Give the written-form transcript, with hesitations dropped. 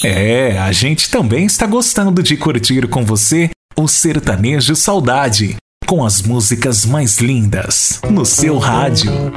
É, a gente também está gostando de curtir com você o Sertanejo Saudade, com as músicas mais lindas, no seu rádio.